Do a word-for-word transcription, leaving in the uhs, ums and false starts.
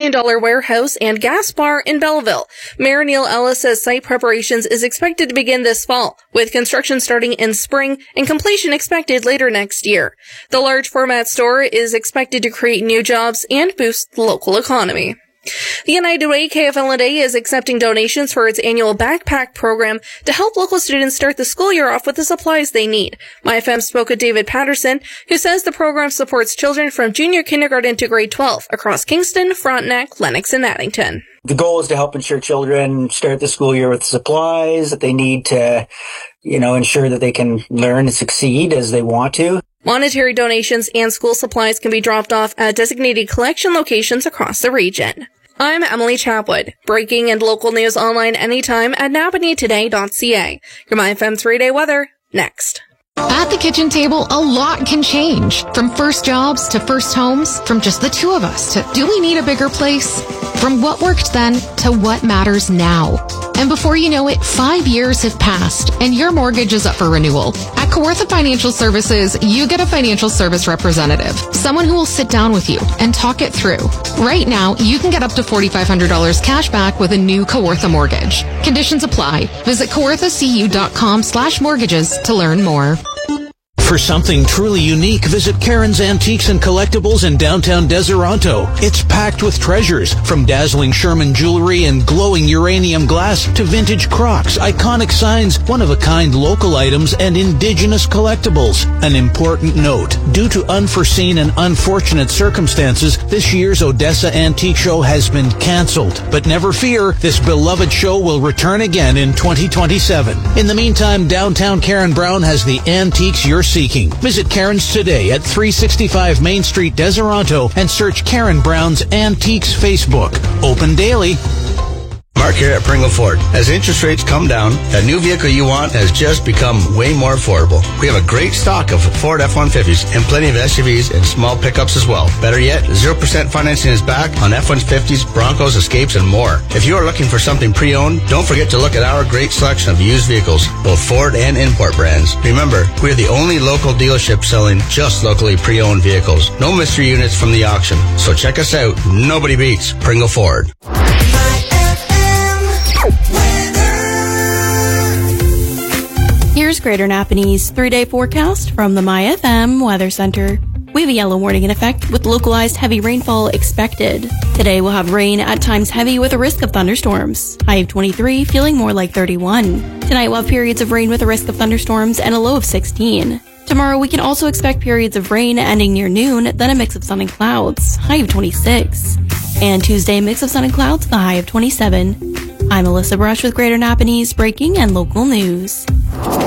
million dollars warehouse and gas bar in Belleville. Mayor Neil Ellis says site preparations is expected to begin this fall, with construction starting in spring and completion expected later next year. The large format store is expected to create new jobs and boost the local economy. The United Way K F L N A is accepting donations for its annual backpack program to help local students start the school year off with the supplies they need. My F M spoke with David Patterson, who says the program supports children from junior kindergarten to grade twelve across Kingston, Frontenac, Lennox, and Addington. The goal is to help ensure children start the school year with supplies that they need to, you know, ensure that they can learn and succeed as they want to. Monetary donations and school supplies can be dropped off at designated collection locations across the region. I'm Emily Chapwood. Breaking and local news online anytime at napanee today dot c a. Your My F M three-day weather, next. At the kitchen table, a lot can change. From first jobs to first homes, from just the two of us to do we need a bigger place? From what worked then to what matters now. And before you know it, five years have passed and your mortgage is up for renewal. At Kawartha Financial Services, you get a financial service representative, someone who will sit down with you and talk it through. Right now, you can get up to four thousand five hundred dollars cash back with a new Kawartha mortgage. Conditions apply. Visit kawarthacu.com slash mortgages to learn more. For something truly unique, visit Karen's Antiques and Collectibles in downtown Deseronto. It's packed with treasures, from dazzling Sherman jewelry and glowing uranium glass to vintage Crocs, iconic signs, one-of-a-kind local items, and indigenous collectibles. An important note, due to unforeseen and unfortunate circumstances, this year's Odessa Antique Show has been canceled. But never fear, this beloved show will return again in twenty twenty-seven. In the meantime, downtown Karen Brown has the antiques you're seeking. Visit Karen's today at three sixty-five Main Street, Deseronto, and search Karen Brown's Antiques Facebook. Open daily. Mark here at Pringle Ford. As interest rates come down, that new vehicle you want has just become way more affordable. We have a great stock of Ford F one fifties and plenty of S U Vs and small pickups as well. Better yet, zero percent financing is back on F one fifties, Broncos, Escapes, and more. If you are looking for something pre-owned, don't forget to look at our great selection of used vehicles, both Ford and import brands. Remember, we are the only local dealership selling just locally pre-owned vehicles. No mystery units from the auction. So check us out. Nobody beats Pringle Ford. Here's Greater Napanee's three-day forecast from the My F M Weather Center. We have a yellow warning in effect with localized heavy rainfall expected. Today we'll have rain, at times heavy with a risk of thunderstorms. High of twenty-three, feeling more like thirty-one. Tonight we'll have periods of rain with a risk of thunderstorms and a low of sixteen. Tomorrow we can also expect periods of rain ending near noon, then a mix of sun and clouds. High of twenty-six. And Tuesday, mix of sun and clouds, the high of twenty-seven. I'm Alyssa Brush with Greater Napanee's breaking and local news.